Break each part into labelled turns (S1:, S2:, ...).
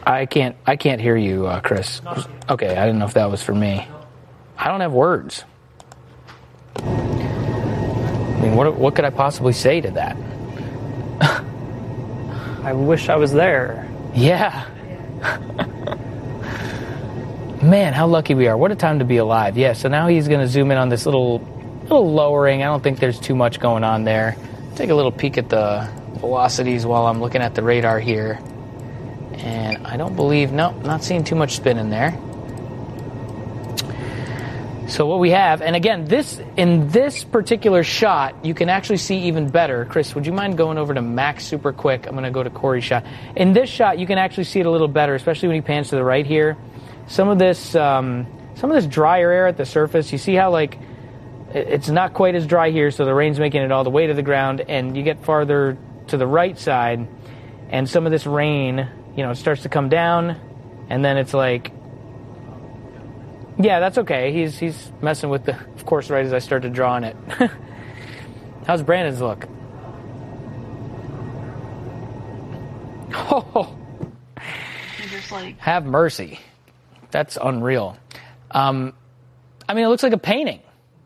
S1: I can't hear you, Chris. Okay, I didn't know if that was for me. I don't have words. I mean, what could I possibly say to that?
S2: I wish I was there.
S1: Yeah. Man, how lucky we are. What a time to be alive. Yeah, so now he's going to zoom in on this little lowering. I don't think there's too much going on there. Take a little peek at the velocities while I'm looking at the radar here. And I don't believe, not seeing too much spin in there. So what we have, and again, in this particular shot, you can actually see even better. Chris, would you mind going over to Max super quick? I'm going to go to Corey's shot. In this shot, you can actually see it a little better, especially when he pans to the right here. Some of this drier air at the surface, you see how like it's not quite as dry here, so the rain's making it all the way to the ground, and you get farther to the right side, and some of this rain, it starts to come down, and then it's like, yeah, that's okay. He's messing with of course, right as I started drawing it. How's Brandon's look? Oh,
S3: just like,
S1: have mercy. That's unreal. It looks like a painting.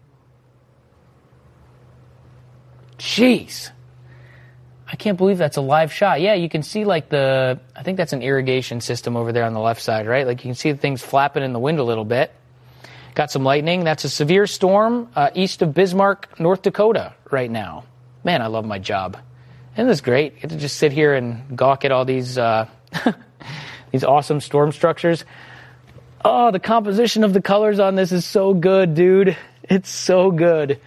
S1: Jeez. I can't believe that's a live shot. Yeah, you can see like I think that's an irrigation system over there on the left side, right? Like you can see the things flapping in the wind a little bit. Got some lightning. That's a severe storm east of Bismarck, North Dakota right now. Man, I love my job. Isn't this great? I get to just sit here and gawk at all these these awesome storm structures. Oh, the composition of the colors on this is so good, dude. It's so good.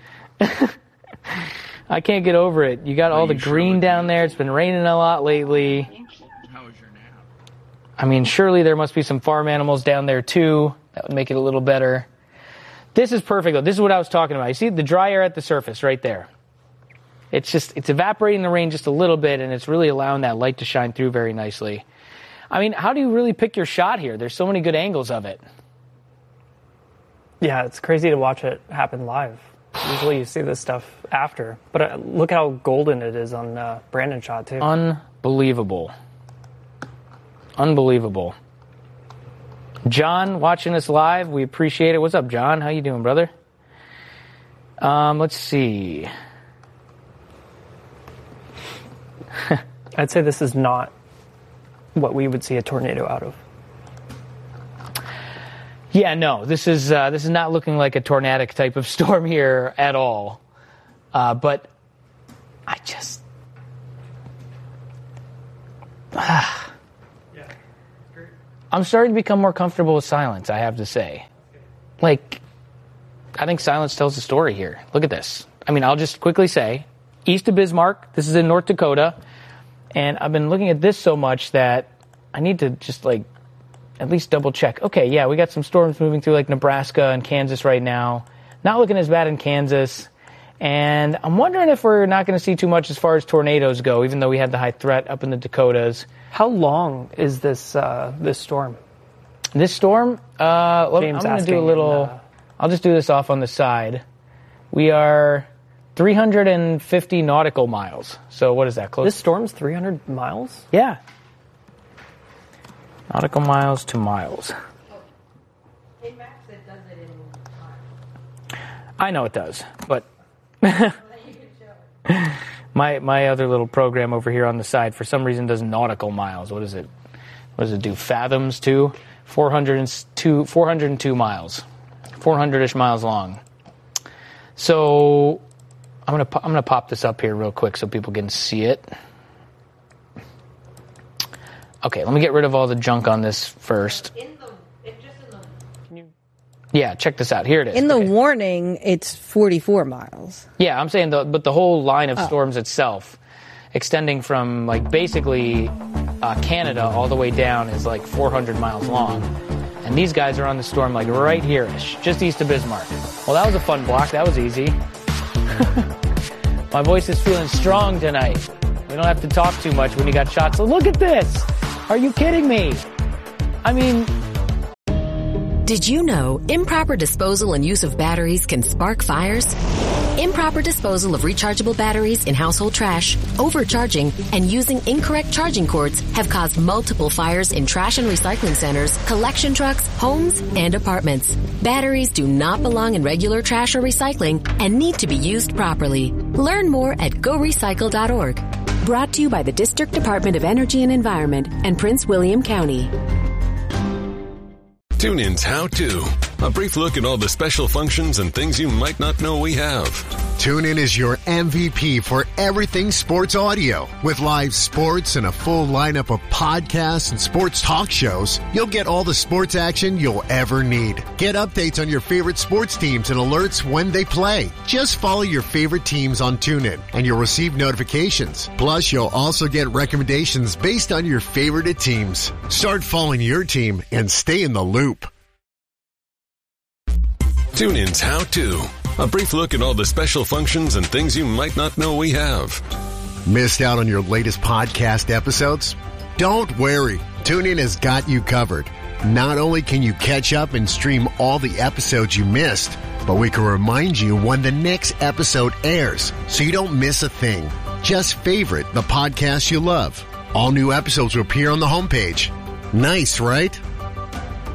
S1: I can't get over it. You got all the green down there. It's been raining a lot lately.
S4: How was your nap?
S1: I mean, surely there must be some farm animals down there too. That would make it a little better. This is perfect though. This is what I was talking about. You see the dry air at the surface right there. It's evaporating the rain just a little bit, and it's really allowing that light to shine through very nicely. I mean, how do you really pick your shot here? There's so many good angles of it.
S2: Yeah, it's crazy to watch it happen live. Usually you see this stuff after. But look how golden it is on Brandon's shot, too.
S1: Unbelievable. Unbelievable. John, watching us live, we appreciate it. What's up, John? How you doing, brother? Let's see.
S2: I'd say this is not what we would see a tornado out of.
S1: Yeah, no, this is not looking like a tornadic type of storm here at all. But I just... I'm starting to become more comfortable with silence, I have to say. Like, I think silence tells the story here. Look at this. I mean, I'll just quickly say, east of Bismarck, this is in North Dakota, and I've been looking at this so much that I need to just, like, at least double check. Okay, yeah, we got some storms moving through, like, Nebraska and Kansas right now. Not looking as bad in Kansas. And I'm wondering if we're not going to see too much as far as tornadoes go, even though we had the high threat up in the Dakotas.
S2: How long is this this storm?
S1: This storm? I'm going to do a little... I'll just do this off on the side. We are 350 nautical miles. So what is that? Close.
S2: This storm's 300 miles?
S1: Yeah. Nautical miles to miles.
S3: in Max it does it in time.
S1: I know it does, but my other little program over here on the side for some reason does nautical miles. What does it do? Fathoms too? 402 miles. 400-ish miles long. So I'm gonna pop this up here real quick so people can see it. Okay, let me get rid of all the junk on this first. Yeah, check this out. Here it is.
S5: In the warning, it's 44 miles.
S1: Yeah, I'm saying but the whole line of storms itself, extending from like basically Canada all the way down, is like 400 miles long. And these guys are on the storm like right here-ish, just east of Bismarck. Well, that was a fun block. That was easy. My voice is feeling strong tonight. We don't have to talk too much when you got shots. So look at this. Are you kidding me? I mean...
S6: Did you know improper disposal and use of batteries can spark fires?
S4: Improper disposal of rechargeable batteries in household trash, overcharging, and using incorrect charging cords have caused multiple fires in trash and recycling centers, collection trucks, homes, and apartments. Batteries do not belong in regular trash or recycling and need to be used properly. Learn more at gorecycle.org. Brought to you by the District Department of Energy and Environment and Prince William County.
S6: TuneIn's How To. A brief look at all the special functions and things you might not know we have.
S7: TuneIn is your MVP for everything sports audio. With live sports and a full lineup of podcasts and sports talk shows, you'll get all the sports action you'll ever need. Get updates on your favorite sports teams and alerts when they play. Just follow your favorite teams on TuneIn and you'll receive notifications. Plus, you'll also get recommendations based on your favorite teams. Start following your team and stay in the loop.
S6: TuneIn's How To. A brief look at all the special functions and things you might not know we have.
S7: Missed out on your latest podcast episodes? Don't worry. TuneIn has got you covered. Not only can you catch up and stream all the episodes you missed, but we can remind you when the next episode airs so you don't miss a thing. Just favorite the podcast you love. All new episodes will appear on the homepage. Nice, right?